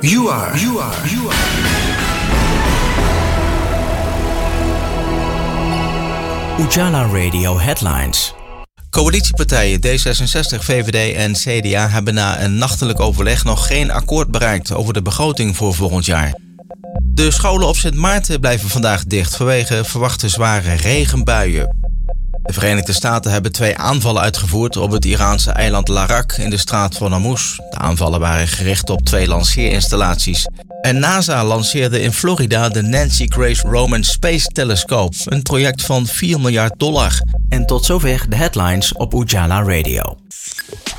You are. Ujala Radio Headlines. Coalitiepartijen D66, VVD en CDA hebben na een nachtelijk overleg nog geen akkoord bereikt over de begroting voor volgend jaar. De scholen op Sint Maarten blijven vandaag dicht vanwege verwachte zware regenbuien. De Verenigde Staten hebben 2 aanvallen uitgevoerd op het Iraanse eiland Larak in de straat van Hormuz. De aanvallen waren gericht op 2 lanceerinstallaties. En NASA lanceerde in Florida de Nancy Grace Roman Space Telescope, een project van $4 miljard. En tot zover de headlines op Ujala Radio.